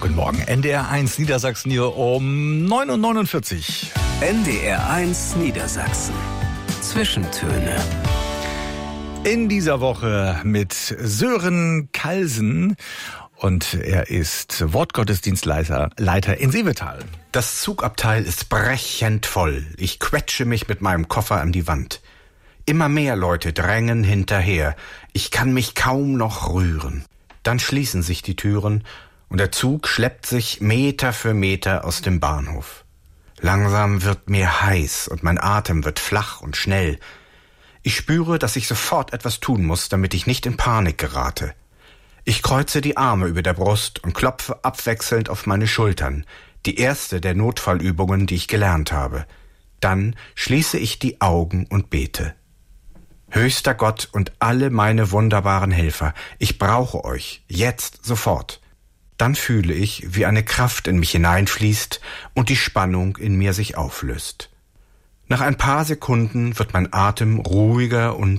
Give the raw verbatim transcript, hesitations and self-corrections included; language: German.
Guten Morgen, N D R eins Niedersachsen hier um neun Uhr neunundvierzig. N D R eins Niedersachsen. Zwischentöne. In dieser Woche mit Sören Kalsen. Und er ist Wortgottesdienstleiter Leiter in Seevetal. Das Zugabteil ist brechend voll. Ich quetsche mich mit meinem Koffer an die Wand. Immer mehr Leute drängen hinterher. Ich kann mich kaum noch rühren. Dann schließen sich die Türen und der Zug schleppt sich Meter für Meter aus dem Bahnhof. Langsam wird mir heiß und mein Atem wird flach und schnell. Ich spüre, dass ich sofort etwas tun muss, damit ich nicht in Panik gerate. Ich kreuze die Arme über der Brust und klopfe abwechselnd auf meine Schultern, die erste der Notfallübungen, die ich gelernt habe. Dann schließe ich die Augen und bete. Höchster Gott und alle meine wunderbaren Helfer, ich brauche euch, jetzt, sofort. Dann fühle ich, wie eine Kraft in mich hineinfließt und die Spannung in mir sich auflöst. Nach ein paar Sekunden wird mein Atem ruhiger und